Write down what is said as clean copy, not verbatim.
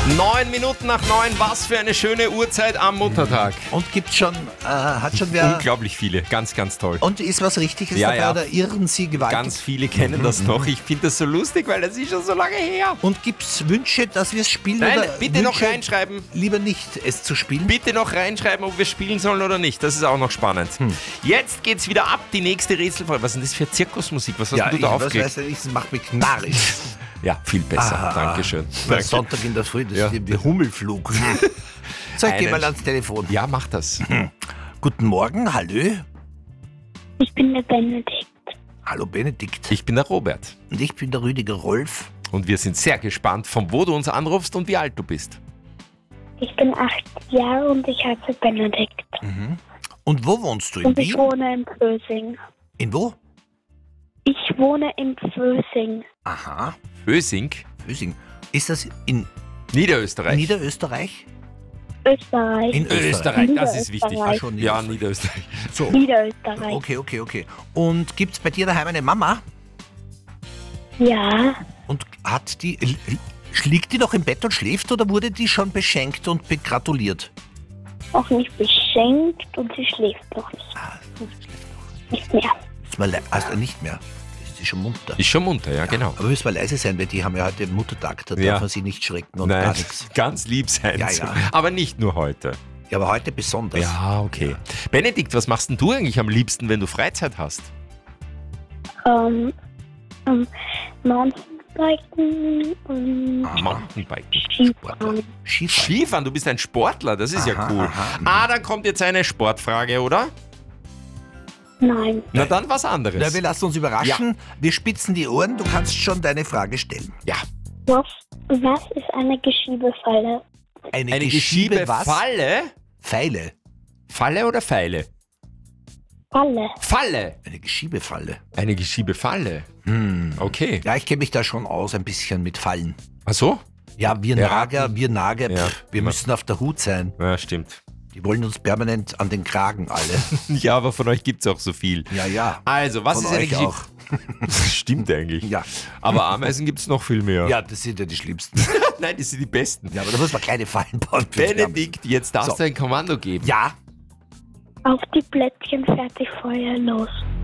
9:09, was für eine schöne Uhrzeit am Muttertag. Und hat schon wer... Unglaublich viele, ganz, ganz toll. Und ist was Richtiges Ja, dabei ja. oder irren Sie gewaltig? Ganz viele kennen das noch. Ich finde das so lustig, weil das ist schon so lange her. Und gibt's Wünsche, dass wir es spielen? Nein, oder bitte noch Wünsche, reinschreiben. Lieber nicht, es zu spielen? Bitte noch reinschreiben, ob wir spielen sollen oder nicht. Das ist auch noch spannend. Jetzt geht's wieder ab, die nächste Rätselfolge. Was ist denn das für Zirkusmusik? Was hast du da aufgelegt? Das macht mich narrisch. Ja, viel besser. Dankeschön. Weil Sonntag in der Früh, das ist wie Hummelflug. So, ich geh mal ans Telefon. Ja, mach das. Guten Morgen, hallo. Ich bin der Benedikt. Hallo Benedikt. Ich bin der Robert. Und ich bin der Rüdiger Rolf. Und wir sind sehr gespannt, von wo du uns anrufst und wie alt du bist. Ich bin 8 Jahre und ich heiße Benedikt. Und wo wohnst du? In Und ich Wien? wohne in Pfösing. In wo? Ich wohne in Pfösing. Aha, Ösing, Ösing. Ist das in Niederösterreich. Niederösterreich? Österreich. In Österreich, das ist wichtig. Niederösterreich. schon Ja, Niederösterreich. Niederösterreich. So, Niederösterreich. okay. Und gibt's bei dir daheim eine Mama? Ja, Und hat die... Liegt die noch im Bett und schläft oder wurde die schon beschenkt und begratuliert? auch nicht beschenkt und sie schläft noch nicht. Nicht mehr. Also nicht mehr. Ist sie schon munter? Ist schon munter, ja, genau. Aber müssen wir leise sein, weil die haben ja heute Muttertag, da Ja. darf man sie nicht schrecken und gar Nein, nichts. ganz lieb sein. Ja, so. ja. Aber nicht nur heute. Ja, aber heute besonders. Ja, okay. Benedikt, was machst denn du eigentlich am liebsten, wenn du Freizeit hast? Mountainbiken und Mountainbiken. Skifahren. Skifahren. Skifahren, du bist ein Sportler, das ist ja Aha, cool. aha. Dann kommt jetzt eine Sportfrage, oder? Nein. Na dann was anderes. Na, wir lassen uns überraschen. Wir spitzen die Ohren. Du kannst schon deine Frage stellen. Ja, Was ist eine Geschiebefalle? eine was? Geschiebefalle? Pfeile. Falle oder Pfeile? Falle. Falle. Eine Geschiebefalle. Eine Geschiebefalle. Okay. Ja, ich kenne mich da schon aus, ein bisschen mit Fallen. Ach so? Ja, wir Ja. Nager, Ja. wir müssen auf der Hut sein. Ja, stimmt. Die wollen uns permanent an den Kragen alle. Ja, aber von euch gibt es auch so viel. Ja. Also, was Von ist eine euch Geschiebe? auch. Stimmt eigentlich. Ja. Aber Ameisen gibt es noch viel mehr. Ja, das sind ja die schlimmsten. Nein, das sind die besten. Ja, aber da muss man kleine Fallen bauen. für die Benedikt, jetzt darfst So. du ein Kommando geben. Ja, Auf die Plättchen, fertig, Feuer, los.